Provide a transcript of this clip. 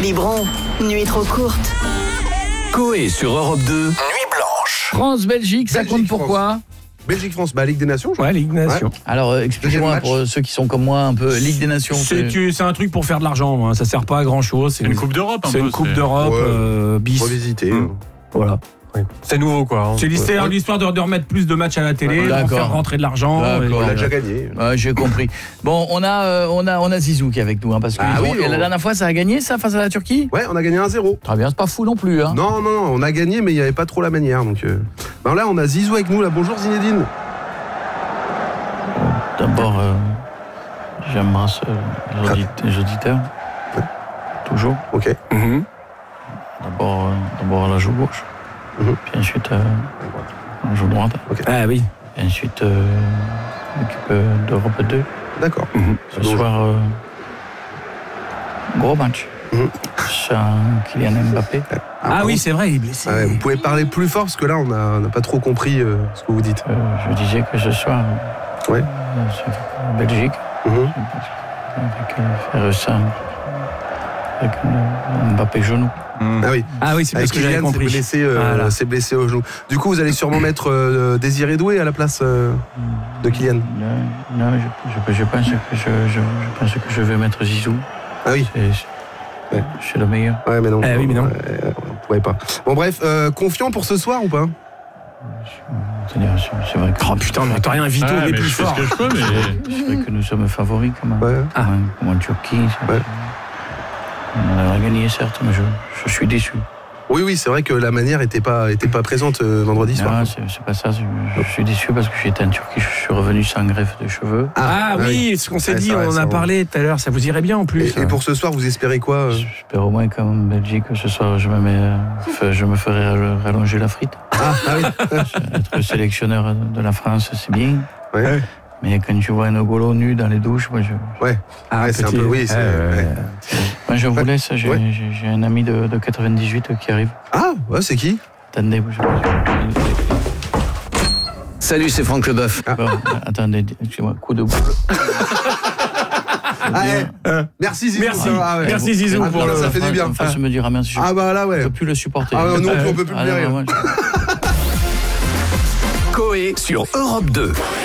Biberon, nuit trop courte. Coé sur Europe 2, Nuit Blanche. France-Belgique, ça compte pourquoi ? Belgique-France, Ligue des Nations, je crois. Ouais, Ligue des Nations. Ouais. Alors, expliquez-moi pour ceux qui sont comme moi un peu Ligue des Nations. C'est un truc pour faire de l'argent, hein. Ça sert pas à grand chose. C'est une Coupe d'Europe. C'est une Coupe d'Europe bis. Revisité. Voilà. Oui. C'est nouveau quoi. C'est l'histoire de remettre plus de matchs à la télé, de faire rentrer de l'argent. On l'a déjà gagné. Ouais, j'ai compris. Bon, on a Zizou qui est avec nous, hein, parce que la dernière fois ça a gagné ça face à la Turquie. Ouais, on a gagné 1-0. Très bien, c'est pas fou non plus. Hein. Non, on a gagné, mais il n'y avait pas trop la manière. Donc, là, on a Zizou avec nous. Là, bonjour Zinedine. D'abord, j'embrasse les auditeurs. Ouais. Toujours. Ok. D'abord à la joue gauche. Puis ensuite la joue droite. Okay. Ah oui. Et ensuite l'équipe d'Europe 2. D'accord. Ce soir, gros match. Sans Kylian Mbappé. Ah oui, c'est vrai, il est blessé. Ouais, vous pouvez parler plus fort parce que là, on n'a pas trop compris ce que vous dites. Je disais que ce soir, ouais. c'est Belgique. Avec ça, avec Mbappé genou. Ah oui, c'est parce que j'avais compris. C'est blessé au genou. Du coup, vous allez sûrement mettre Désiré Doué à la place de Kylian. Non, je pense que je vais mettre Zizou. Ah oui. C'est le meilleur. Ouais, mais non. Oui, mais non. On pouvait pas. Bon, bref, confiant pour ce soir ou pas? C'est vrai que... Oh putain, mais t'as rien invité au plus fort. C'est vrai que nous sommes favoris quand même. Ouais. Comme en Turquie. On a gagné certes, mais je suis déçu. Oui, c'est vrai que la manière était pas présente vendredi soir. Non, c'est pas ça. Je suis déçu parce que j'étais en Turquie, je suis revenu sans greffe de cheveux. Ah oui, ce qu'on s'est dit, on en a parlé tout à l'heure, ça vous irait bien en plus. Et pour ce soir, vous espérez quoi J'espère au moins qu'en Belgique, ce soir, je me ferai rallonger la frite. Ah oui. Être sélectionneur de la France, c'est bien. Ouais. Mais quand tu vois un N'Golo nu dans les douches, moi je... Ouais. C'est un peu... Oui, c'est... Moi je vous laisse, j'ai un ami de 98 qui arrive. Ah, ouais, c'est qui? Attendez, Salut, c'est Franck Leboeuf. Bon, attendez, excusez-moi, coup de boule. Merci Zizou. Merci Zizou pour ça fait du bien. En face, me dire merci. Ah bah là, ouais. On ne peut plus le supporter. Ah non, on peut plus le dire. Coé sur Europe 2.